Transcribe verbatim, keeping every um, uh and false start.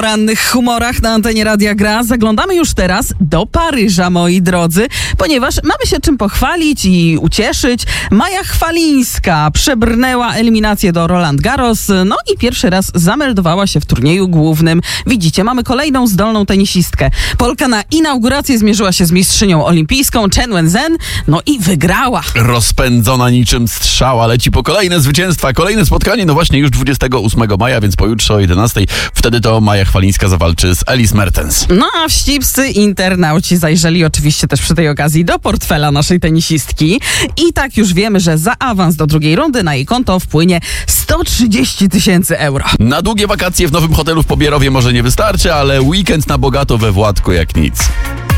rannych humorach na antenie Radia Gra. Zaglądamy już teraz do Paryża, moi drodzy, ponieważ mamy się czym pochwalić i ucieszyć. Maja Chwalińska przebrnęła eliminację do Roland Garros, no i pierwszy raz zameldowała się w turnieju głównym. Widzicie, mamy kolejną zdolną tenisistkę. Polka na inaugurację zmierzyła się z mistrzynią olimpijską Chen Wenzhen, no i wygrała. Rozpędzona niczym strzała, leci po kolejne zwycięstwa, kolejne spotkanie, no właśnie już dwudziestego ósmego maja, więc pojutrze o jedenastej. Wtedy to Maja Chwalińska zawalczy z Elise Mertens. No a wścibscy internauci zajrzeli oczywiście też przy tej okazji do portfela naszej tenisistki i tak już wiemy, że za awans do drugiej rundy na jej konto wpłynie sto trzydzieści tysięcy euro. Na długie wakacje w nowym hotelu w Pobierowie może nie wystarczy, ale weekend na bogato we Władku jak nic.